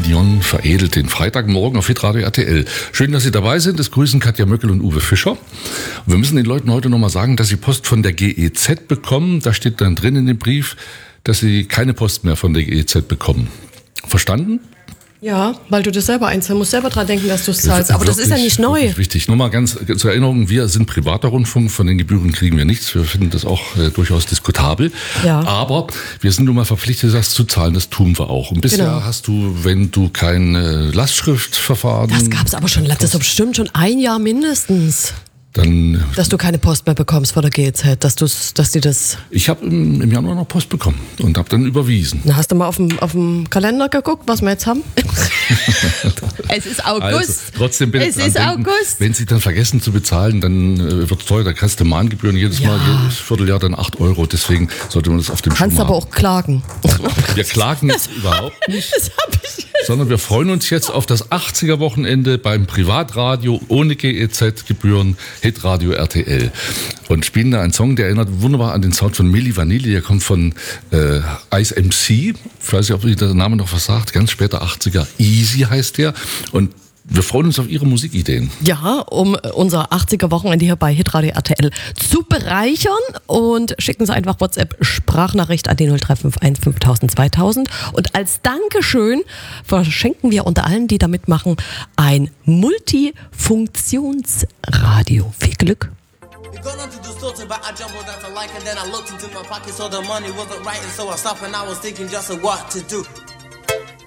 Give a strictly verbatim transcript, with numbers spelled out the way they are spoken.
Dion veredelt den Freitagmorgen auf Hitradio R T L. Schön, dass Sie dabei sind. Es grüßen Katja Möckel und Uwe Fischer. Und wir müssen den Leuten heute nochmal sagen, dass sie Post von der G E Z bekommen. Da steht dann drin in dem Brief, dass sie keine Post mehr von der G E Z bekommen. Verstanden? Ja, weil du das selber einzahlst. Du musst selber dran denken, dass du es zahlst. Aber das ist ja nicht neu. Wichtig. Nur mal ganz zur Erinnerung, wir sind privater Rundfunk, von den Gebühren kriegen wir nichts. Wir finden das auch äh, durchaus diskutabel. Ja. Aber wir sind nun mal verpflichtet, das zu zahlen. Das tun wir auch. Und bisher Genau. hast du, wenn du kein äh, Lastschriftverfahren... Das gab es aber schon, das ist bestimmt schon ein Jahr mindestens. Dann, dass du keine Post mehr bekommst von der G E Z, dass, dass die das... Ich habe im, im Januar noch Post bekommen und habe dann überwiesen. Na, hast du mal auf dem, auf dem Kalender geguckt, was wir jetzt haben? Es ist August. Also, trotzdem bitte es dran ist denken, August. wenn sie dann vergessen zu bezahlen, dann äh, wird es teuer. Da kriegst du Mahngebühren jedes Ja. Mal, jedes Vierteljahr dann acht Euro. Deswegen sollte man das auf dem Schirm Kannst haben. aber auch klagen. Wir klagen jetzt überhaupt nicht, Das hab ich sondern wir freuen uns jetzt auf das achtziger-Wochenende beim Privatradio ohne G E Z-Gebühren, Hitradio R T L. Und spielen da einen Song, der erinnert wunderbar an den Sound von Milli Vanilli. Der kommt von äh, Ice M C. Ich weiß nicht, ob Ihnen der Name noch was sagt. Ganz später achtziger. Easy heißt der. Und wir freuen uns auf Ihre Musikideen. Ja, um unser achtziger-Wochenende hier bei Hitradio R T L zu bereichern, und schicken Sie einfach WhatsApp-Sprachnachricht an die null drei fünf eins fünftausend zweitausend. Und als Dankeschön verschenken wir unter allen, die da mitmachen, ein Multifunktionsradio. Viel Glück! Going on to the store to buy, I jumbled out to like, and then I looked into my pocket, so the money wasn't right, and so I stopped and I was thinking just of what to do.